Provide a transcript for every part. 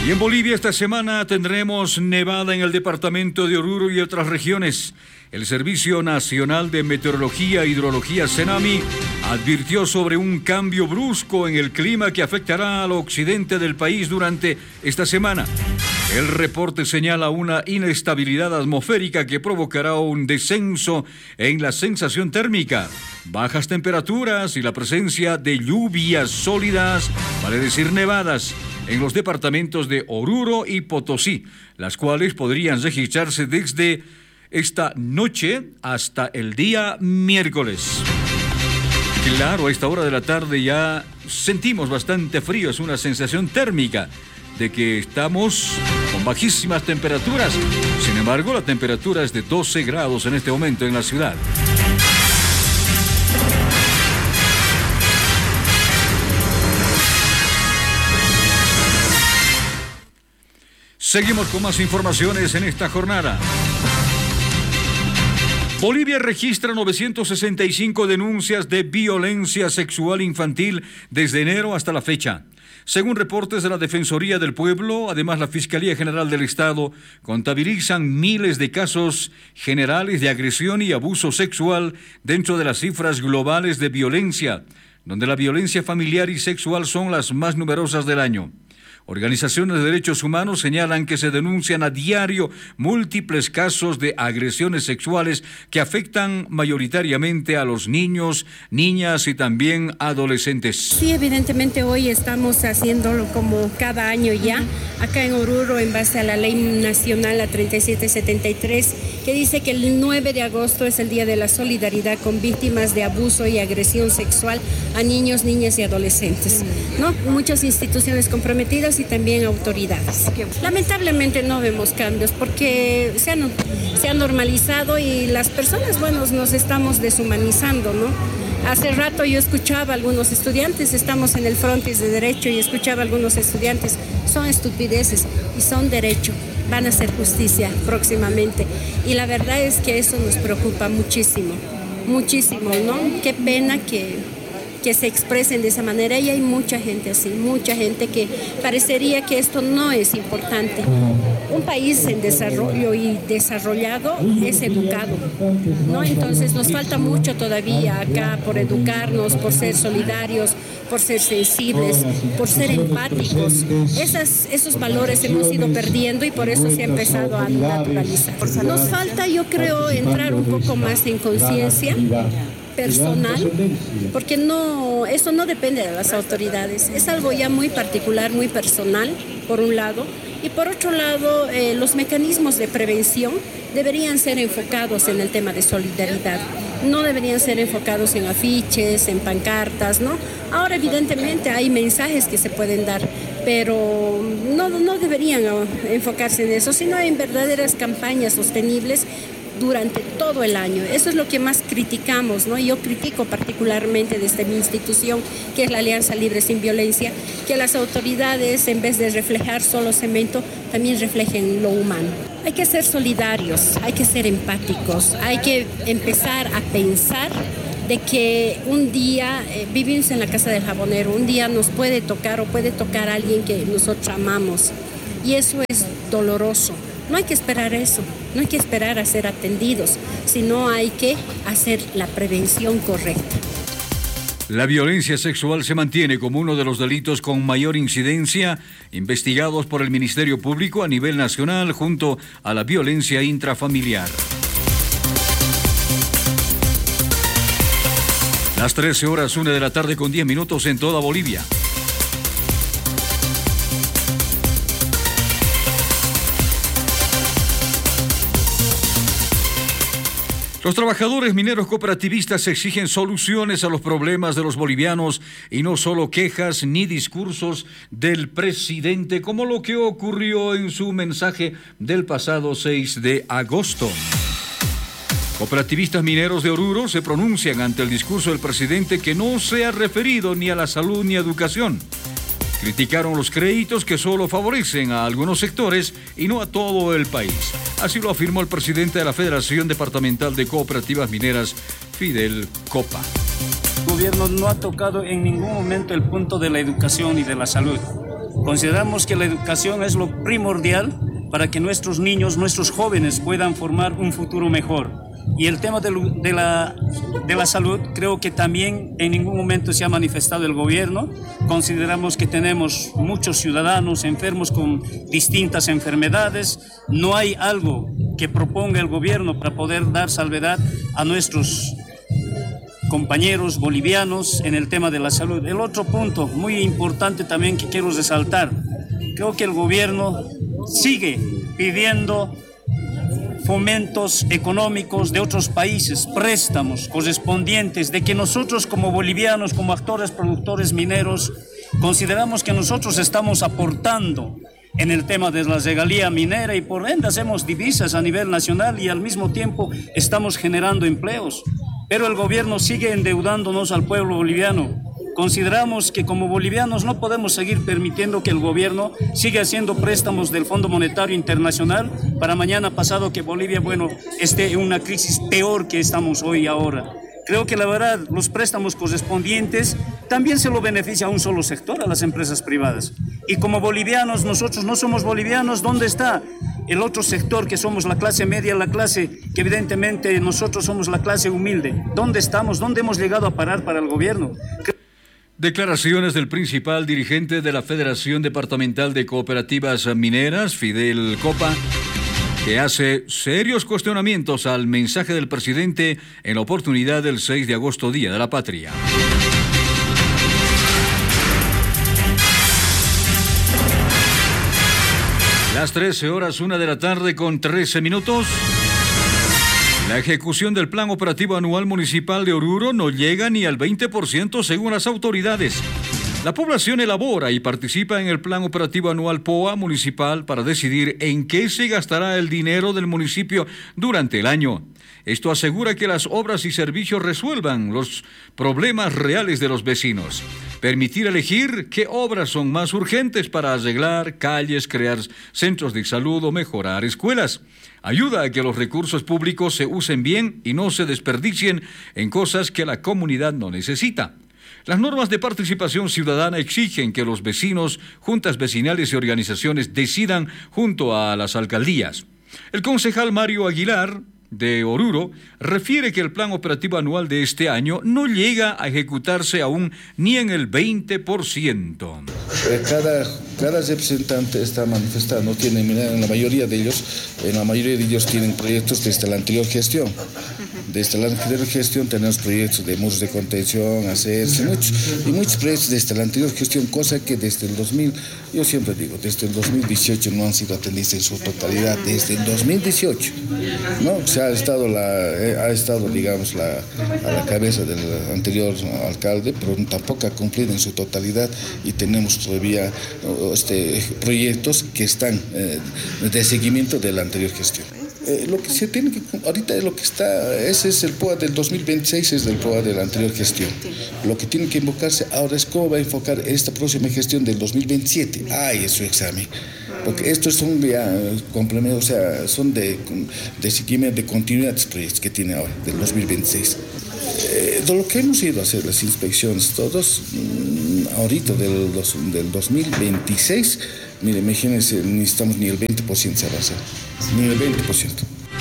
Y en Bolivia esta semana tendremos nevada en el departamento de Oruro y otras regiones. El Servicio Nacional de Meteorología e Hidrología, SENAMI, advirtió sobre un cambio brusco en el clima que afectará al occidente del país durante esta semana. El reporte señala una inestabilidad atmosférica que provocará un descenso en la sensación térmica, bajas temperaturas y la presencia de lluvias sólidas, vale decir nevadas, en los departamentos de Oruro y Potosí, las cuales podrían registrarse desde esta noche hasta el día miércoles. Claro, a esta hora de la tarde ya sentimos bastante frío, es una sensación térmica de que estamos con bajísimas temperaturas. Sin embargo, la temperatura es de 12 grados en este momento en la ciudad. Seguimos con más informaciones en esta jornada. Bolivia registra 965 denuncias de violencia sexual infantil desde enero hasta la fecha. Según reportes de la Defensoría del Pueblo, además la Fiscalía General del Estado contabilizan miles de casos generales de agresión y abuso sexual dentro de las cifras globales de violencia, donde la violencia familiar y sexual son las más numerosas del año. Organizaciones de derechos humanos señalan que se denuncian a diario múltiples casos de agresiones sexuales que afectan mayoritariamente a los niños, niñas y también adolescentes. Sí, evidentemente hoy estamos haciéndolo como cada año ya, acá en Oruro, en base a la Ley Nacional la 3773, que dice que el 9 de agosto es el Día de la Solidaridad con víctimas de abuso y agresión sexual a niños, niñas y adolescentes, ¿no? Muchas instituciones comprometidas y también autoridades. Lamentablemente no vemos cambios porque se ha normalizado y las personas, bueno, nos estamos deshumanizando, ¿no? Hace rato yo escuchaba a algunos estudiantes, estamos en el frontis de derecho y escuchaba a algunos estudiantes, son estupideces y son derecho, van a hacer justicia próximamente. Y la verdad es que eso nos preocupa muchísimo, muchísimo, ¿no? Qué pena que se expresen de esa manera y hay mucha gente así, mucha gente que parecería que esto no es importante. Un país en desarrollo y desarrollado es educado, ¿no? Entonces nos falta mucho todavía acá por educarnos, por ser solidarios, por ser sensibles, por ser empáticos. Esos valores hemos ido perdiendo y por eso se ha empezado a naturalizar. Nos falta, yo creo, entrar un poco más en conciencia personal, porque eso no depende de las autoridades, es algo ya muy particular, muy personal, por un lado, y por otro lado, los mecanismos de prevención deberían ser enfocados en el tema de solidaridad, no deberían ser enfocados en afiches, en pancartas, ¿no? Ahora evidentemente hay mensajes que se pueden dar, pero no deberían enfocarse en eso, sino en verdaderas campañas sostenibles durante todo el año. Eso es lo que más criticamos, ¿no? Yo critico particularmente desde mi institución, que es la Alianza Libre Sin Violencia, que las autoridades, en vez de reflejar solo cemento, también reflejen lo humano. Hay que ser solidarios, hay que ser empáticos, hay que empezar a pensar de que un día vivimos en la casa del jabonero, un día nos puede tocar o puede tocar a alguien que nosotros amamos, y eso es doloroso. No hay que esperar eso, no hay que esperar a ser atendidos, sino hay que hacer la prevención correcta. La violencia sexual se mantiene como uno de los delitos con mayor incidencia investigados por el Ministerio Público a nivel nacional junto a la violencia intrafamiliar. Las 13:01 de la tarde con 10 minutos en toda Bolivia. Los trabajadores mineros cooperativistas exigen soluciones a los problemas de los bolivianos y no solo quejas ni discursos del presidente, como lo que ocurrió en su mensaje del pasado 6 de agosto. Cooperativistas mineros de Oruro se pronuncian ante el discurso del presidente que no se ha referido ni a la salud ni a educación. Criticaron los créditos que solo favorecen a algunos sectores y no a todo el país. Así lo afirmó el presidente de la Federación Departamental de Cooperativas Mineras, Fidel Copa. El gobierno no ha tocado en ningún momento el punto de la educación y de la salud. Consideramos que la educación es lo primordial para que nuestros niños, nuestros jóvenes puedan formar un futuro mejor. Y el tema de la salud, creo que también en ningún momento se ha manifestado el gobierno. Consideramos que tenemos muchos ciudadanos enfermos con distintas enfermedades. No hay algo que proponga el gobierno para poder dar salvedad a nuestros compañeros bolivianos en el tema de la salud. El otro punto muy importante también que quiero resaltar, creo que el gobierno sigue pidiendo fomentos económicos de otros países, préstamos correspondientes, de que nosotros como bolivianos, como actores productores mineros, consideramos que nosotros estamos aportando en el tema de la regalía minera y por ende hacemos divisas a nivel nacional y al mismo tiempo estamos generando empleos. Pero el gobierno sigue endeudándonos al pueblo boliviano. Consideramos que como bolivianos no podemos seguir permitiendo que el gobierno siga haciendo préstamos del Fondo Monetario Internacional para mañana pasado que Bolivia, esté en una crisis peor que estamos hoy y ahora. Creo que la verdad los préstamos correspondientes también se lo beneficia a un solo sector, a las empresas privadas. Y como bolivianos, nosotros no somos bolivianos, ¿dónde está el otro sector que somos la clase media, la clase que evidentemente nosotros somos la clase humilde? ¿Dónde estamos? ¿Dónde hemos llegado a parar para el gobierno? Declaraciones del principal dirigente de la Federación Departamental de Cooperativas Mineras, Fidel Copa, que hace serios cuestionamientos al mensaje del presidente en la oportunidad del 6 de agosto, Día de la Patria. Las 13:01 de la tarde con 13 minutos. La ejecución del Plan Operativo Anual Municipal de Oruro no llega ni al 20% según las autoridades. La población elabora y participa en el Plan Operativo Anual POA municipal para decidir en qué se gastará el dinero del municipio durante el año. Esto asegura que las obras y servicios resuelvan los problemas reales de los vecinos. Permitir elegir qué obras son más urgentes para arreglar calles, crear centros de salud o mejorar escuelas. Ayuda a que los recursos públicos se usen bien y no se desperdicien en cosas que la comunidad no necesita. Las normas de participación ciudadana exigen que los vecinos, juntas vecinales y organizaciones decidan junto a las alcaldías. El concejal Mario Aguilar, de Oruro, refiere que el plan operativo anual de este año no llega a ejecutarse aún ni en el 20%. Cada representante está manifestando, en la mayoría de ellos tienen proyectos desde la anterior gestión. Desde la anterior gestión tenemos proyectos de muros de contención, hacerse muchos proyectos desde la anterior gestión, cosa que desde el 2018 no han sido atendidos en su totalidad. Desde el 2018, ¿no? Ha estado, digamos, a la cabeza del anterior alcalde, pero tampoco ha cumplido en su totalidad y tenemos todavía proyectos que están de seguimiento de la anterior gestión. Lo que se tiene que, ahorita lo que está, ese es el POA del 2026, es del POA de la anterior gestión. Lo que tiene que invocarse ahora es cómo va a enfocar esta próxima gestión del 2027. Es su examen. Porque estos son ya complementos, o sea, son de seguimiento, de continuidad de los proyectos que tiene ahora, del 2026. De lo que hemos ido a hacer las inspecciones, todos, ahorita del 2026, mire, imagínense, ni estamos ni el 20% se avanza, ni el 20%.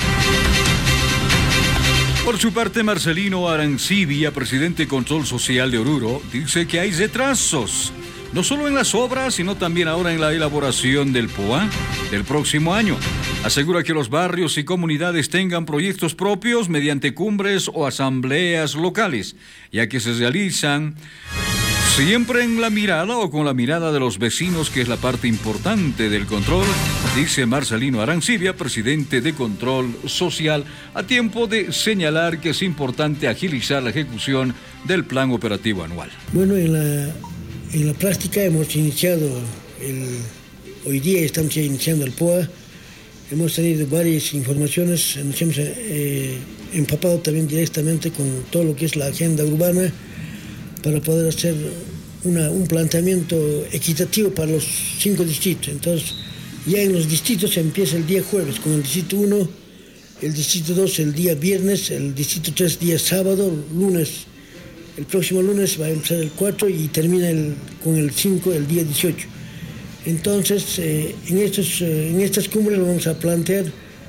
Por su parte, Marcelino Arancibia, presidente de Control Social de Oruro, dice que hay retrasos, no solo en las obras, sino también ahora en la elaboración del POA del próximo año. Asegura que los barrios y comunidades tengan proyectos propios mediante cumbres o asambleas locales, ya que se realizan siempre en la mirada o con la mirada de los vecinos, que es la parte importante del control, dice Marcelino Arancibia, presidente de Control Social, a tiempo de señalar que es importante agilizar la ejecución del plan operativo anual. Bueno, en la práctica hemos iniciado, hoy día estamos iniciando el POA, hemos tenido varias informaciones, nos hemos empapado también directamente con todo lo que es la agenda urbana para poder hacer un planteamiento equitativo para los 5 distritos. Entonces, ya en los distritos se empieza el día jueves con el distrito 1, el distrito 2 el día viernes, el distrito 3 día sábado, lunes. El próximo lunes va a empezar el 4 y termina con el 5 el día 18. Entonces, en estas cumbres vamos a plantear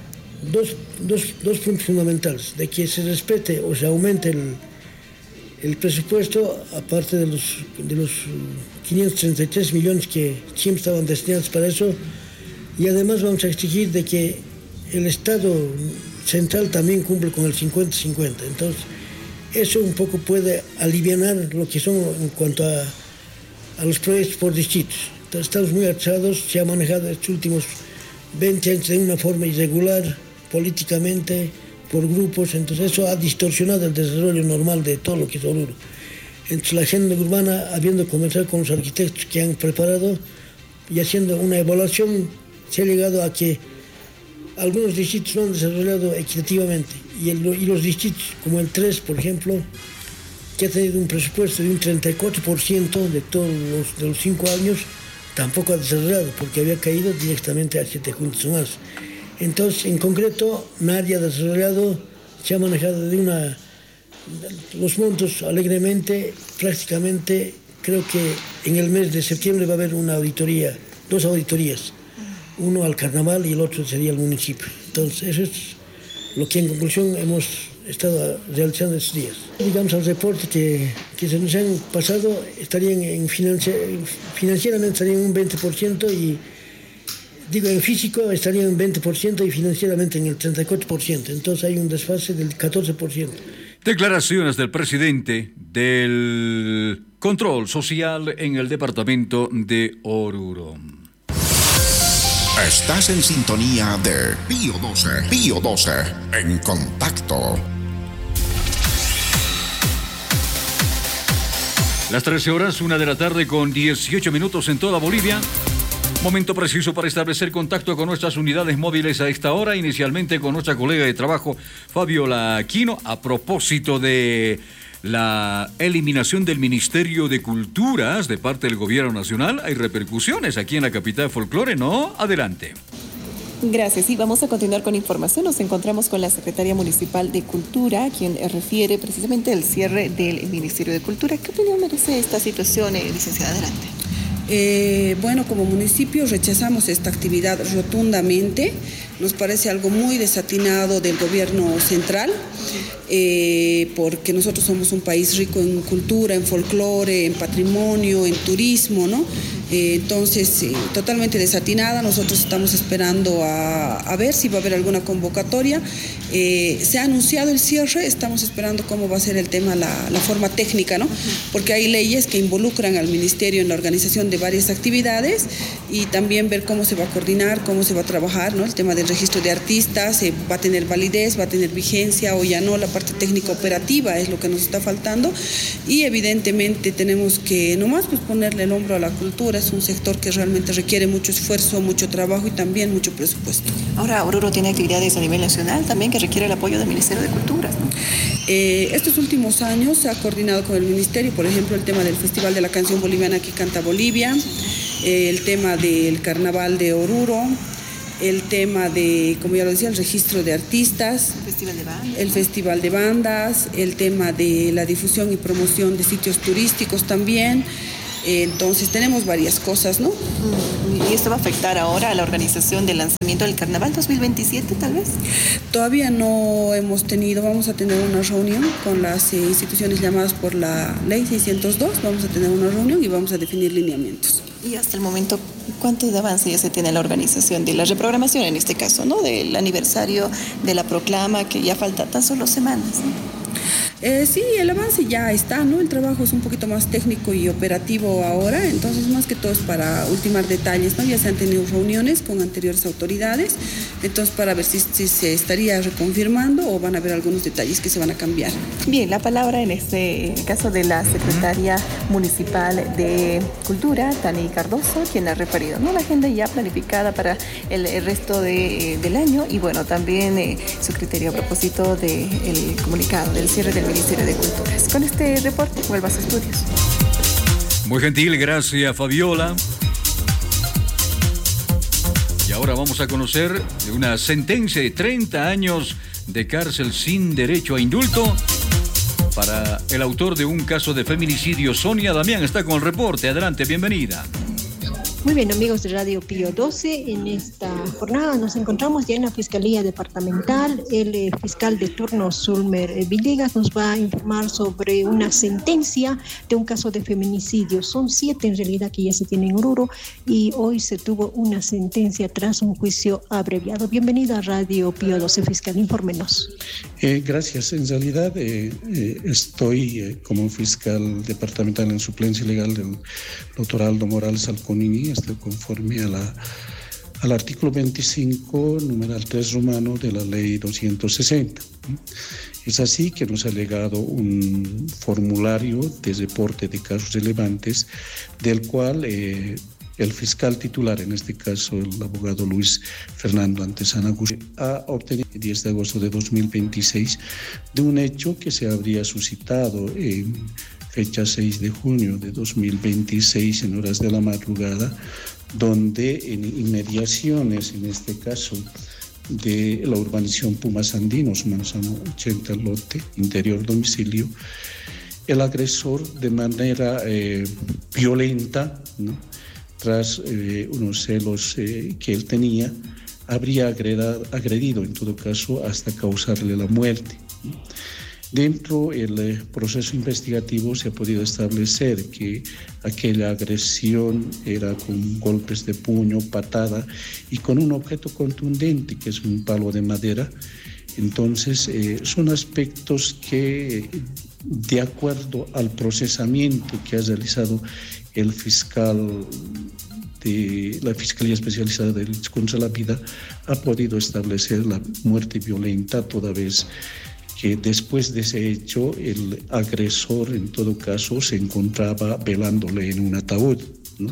dos puntos fundamentales: de que se respete o se aumente el presupuesto, aparte de los 533 millones que siempre estaban destinados para eso, y además vamos a exigir de que el Estado central también cumple con el 50-50. Entonces, eso un poco puede aliviar lo que son en cuanto a los proyectos por distritos. Entonces, estamos muy atrasados, se ha manejado estos últimos 20 años de una forma irregular, políticamente, por grupos, entonces eso ha distorsionado el desarrollo normal de todo lo que es Oruro. Entonces la agenda urbana, habiendo comenzado con los arquitectos que han preparado y haciendo una evaluación, se ha llegado a que algunos distritos no han desarrollado equitativamente y los distritos como el 3, por ejemplo, que ha tenido un presupuesto de un 34% de todos los 5 años, tampoco ha desarrollado porque había caído directamente a 7 juntas más. Entonces, en concreto, nadie ha desarrollado, se ha manejado los montos alegremente. Prácticamente, creo que en el mes de septiembre va a haber dos auditorías, uno al carnaval y el otro sería al municipio. Entonces, eso es lo que en conclusión hemos estado realizando estos días. Digamos, al reporte que se nos han pasado, financieramente estarían un 20% y en físico estaría en 20% y financieramente en el 34%. Entonces hay un desfase del 14%. Declaraciones del presidente del control social en el departamento de Oruro. Estás en sintonía de Pío 12. Pío 12 en contacto. Las 13 horas, 1 de la tarde con 18 minutos en toda Bolivia. Momento preciso para establecer contacto con nuestras unidades móviles a esta hora, inicialmente con nuestra colega de trabajo, Fabiola Aquino, a propósito de la eliminación del Ministerio de Culturas de parte del Gobierno Nacional. Hay repercusiones aquí en la capital de folclore, ¿no? Adelante. Gracias. Y vamos a continuar con información. Nos encontramos con la Secretaria Municipal de Cultura, quien refiere precisamente el cierre del Ministerio de Cultura. ¿Qué opinión merece esta situación, licenciada? Adelante. Bueno, como municipio rechazamos esta actividad rotundamente. Nos parece algo muy desatinado del gobierno central, porque nosotros somos un país rico en cultura, en folclore, en patrimonio, en turismo, ¿no? Entonces, totalmente desatinada. Nosotros estamos esperando a ver si va a haber alguna convocatoria. Se ha anunciado el cierre, estamos esperando cómo va a ser el tema, la forma técnica, ¿no? Porque hay leyes que involucran al ministerio en la organización de varias actividades y también ver cómo se va a coordinar, cómo se va a trabajar, ¿no? El tema del registro de artistas, va a tener validez, va a tener vigencia o ya no. La parte técnica operativa es lo que nos está faltando y evidentemente tenemos que nomás pues ponerle el hombro a la cultura. Es un sector que realmente requiere mucho esfuerzo, mucho trabajo y también mucho presupuesto. Ahora, Oruro tiene actividades a nivel nacional también que requiere el apoyo del Ministerio de Cultura, ¿no? Estos últimos años se ha coordinado con el Ministerio, por ejemplo, el tema del Festival de la Canción Boliviana que canta Bolivia, el tema del Carnaval de Oruro, el tema de, como ya lo decía, el registro de artistas, el Festival de Bandas, el tema de la difusión y promoción de sitios turísticos también. Entonces tenemos varias cosas, ¿no? ¿Y esto va a afectar ahora a la organización del lanzamiento del Carnaval 2027 tal vez? Todavía no hemos tenido, vamos a tener una reunión con las instituciones llamadas por la Ley 602, vamos a tener una reunión y vamos a definir lineamientos. Y hasta el momento, ¿cuánto de avance ya se tiene en la organización de la reprogramación en este caso, ¿no? Del aniversario de la proclama, que ya falta tan solo semanas, ¿no? Sí, el avance ya está, ¿no? El trabajo es un poquito más técnico y operativo ahora, entonces más que todo es para ultimar detalles, ¿no? Ya se han tenido reuniones con anteriores autoridades, entonces para ver si se estaría reconfirmando o van a haber algunos detalles que se van a cambiar. Bien, la palabra en este caso de la Secretaria Municipal de Cultura, Tani Cardoso, quien ha referido, ¿no? La agenda ya planificada para el resto del año y bueno, también su criterio a propósito del comunicado del cierre del Ministerio de Culturas. Con este reporte, vuelvo a sus estudios. Muy gentil, gracias Fabiola. Y ahora vamos a conocer una sentencia de 30 años de cárcel sin derecho a indulto para el autor de un caso de feminicidio. Sonia Damián está con el reporte. Adelante, bienvenida. Muy bien, amigos de Radio Pío 12, en esta jornada nos encontramos ya en la Fiscalía Departamental. El fiscal de turno, Sulmer Villegas, nos va a informar sobre una sentencia de un caso de feminicidio. Son 7 en realidad que ya se tienen en Oruro y hoy se tuvo una sentencia tras un juicio abreviado. Bienvenido a Radio Pío 12, fiscal, infórmenos. Gracias. En realidad estoy como fiscal departamental en suplencia legal del doctor Aldo Morales Alconini, conforme al artículo 25, numeral 3 romano de la ley 260. Es así que nos ha legado un formulario de reporte de casos relevantes, del cual el fiscal titular, en este caso el abogado Luis Fernando Antesana Guzmán, ha obtenido el 10 de agosto de 2026 de un hecho que se habría suscitado en fecha 6 de junio de 2026 en horas de la madrugada, donde en inmediaciones, en este caso de la urbanización Pumas Andinos, Manzano 80 Lote, interior domicilio, el agresor de manera violenta, ¿no?, tras unos celos que él tenía, habría agredido en todo caso hasta causarle la muerte, ¿no? Dentro del proceso investigativo se ha podido establecer que aquella agresión era con golpes de puño, patada y con un objeto contundente que es un palo de madera. Entonces son aspectos que, de acuerdo al procesamiento que ha realizado el fiscal de la Fiscalía Especializada de Delitos contra la Vida, ha podido establecer la muerte violenta, toda vez que después de ese hecho el agresor en todo caso se encontraba velándole en un ataúd, ¿no?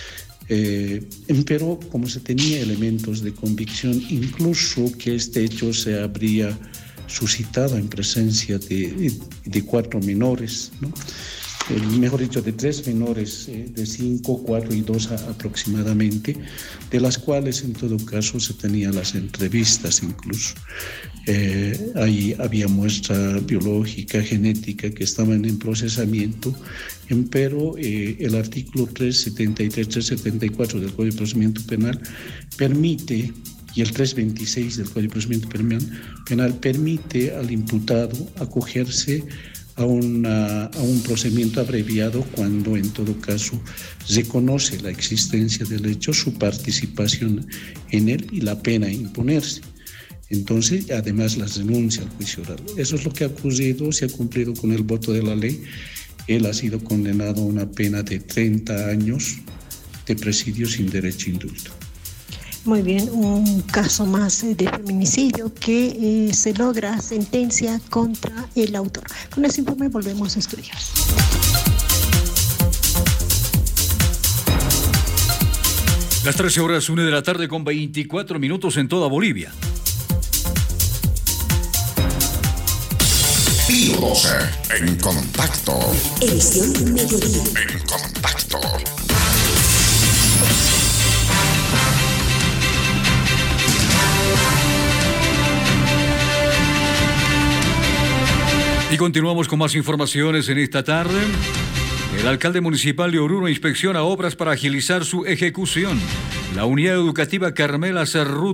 Pero como se tenía elementos de convicción, incluso que este hecho se habría suscitado en presencia de 4 menores, ¿no? Mejor dicho, de 3 menores, de 5, 4 y 2 aproximadamente, de las cuales en todo caso se tenían las entrevistas incluso. Ahí había muestra biológica, genética que estaban en procesamiento, pero el artículo 373, 374 del Código de Procedimiento Penal permite, y el 326 del Código de Procedimiento Penal permite al imputado acogerse a un procedimiento abreviado cuando en todo caso reconoce la existencia del hecho, su participación en él y la pena a imponerse. Entonces, además, las renuncia al juicio oral. Eso es lo que ha ocurrido, se ha cumplido con el voto de la ley. Él ha sido condenado a una pena de 30 años de presidio sin derecho a indulto. Muy bien, un caso más de feminicidio que se logra sentencia contra el autor. Con ese informe volvemos a estudiar. Las 13 horas, 1 de la tarde con 24 minutos en toda Bolivia. Pío 12, en contacto. Edición mediodía. En contacto. Y continuamos con más informaciones en esta tarde. El alcalde municipal de Oruro inspecciona obras para agilizar su ejecución. La unidad educativa Carmela Cerruto